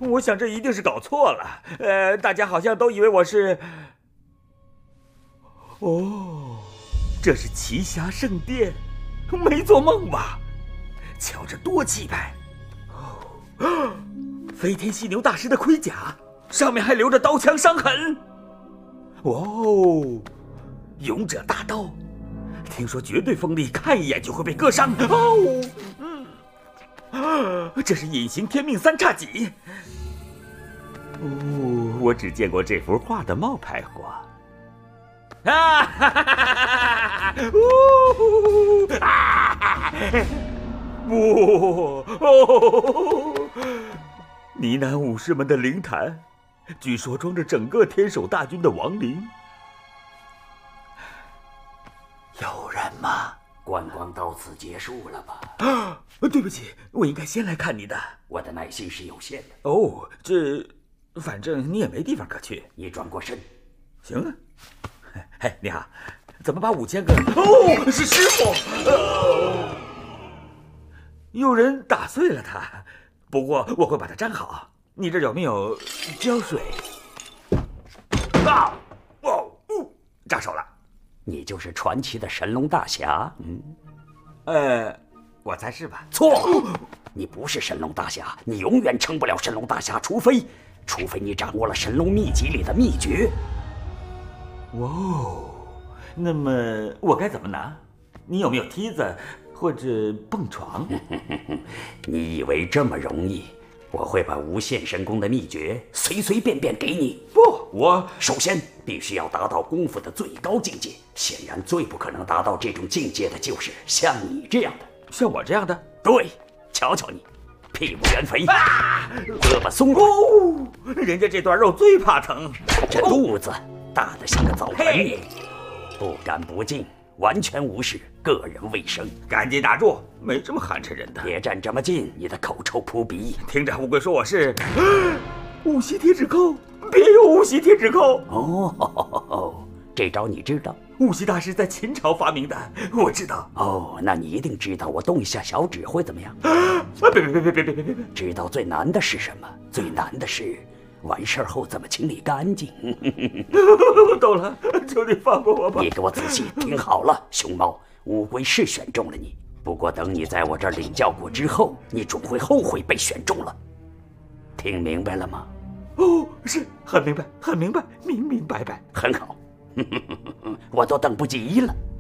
我想这一定是搞错了。大家好像都以为我是……哦，这是奇侠圣殿，没做梦吧？瞧着多气派！哦，飞天犀牛大师的盔甲，上面还留着刀枪伤痕。哦，勇者大刀，听说绝对锋利，看一眼就会被割伤。这是隐形天命三叉戟。我只见过这幅画的冒牌货。啊！哈哈哈哈！呢喃武士们的灵坛，据说装着整个天守大军的亡灵。有人吗？ 观光到此结束了吧？ 对不起，我应该先来看你的。 我的耐心是有限的。 哦，反正你也没地方可去。 你转过身。 行啊。嘿，你好，怎么把5000个？哦，是师傅。有人打碎了它，不过我会把它粘好。你这有没有胶水？扎手了。 你就是传奇的神龙大侠？ 我猜是吧？ 错，你不是神龙大侠，你永远成不了神龙大侠，除非你掌握了神龙秘籍里的秘诀。 那么我该怎么拿？你有没有梯子或者蹦床？ 你以为这么容易？我会把无限神功的秘诀随便给你。 不，我首先必须要达到功夫的最高境界。显然最不可能达到这种境界的就是像你这样的。 像我这样的？ 对，瞧瞧你，屁股圆肥，胳膊松软， 人家这段肉最怕疼。 这肚子大得像个澡盆，不干不净，完全无视个人卫生。 赶紧打住，没这么寒碜人的。 别站这么近，你的口臭扑鼻。 听着，乌龟说我是五息铁指扣，别有五息铁指扣。 这招你知道？ 五息大师在秦朝发明的，我知道。 那你一定知道，我动一下小指会怎么样？ 别！ 知道最难的是什么？最难的是完事后怎么清理干净。 我懂了，求你放过我吧。 你给我仔细听好了，熊猫，乌龟是选中了你，不过等你在我这儿领教过之后，你总会后悔被选中了。听明白了吗？ 是很明白，明明白白。 很好，我都等不及了。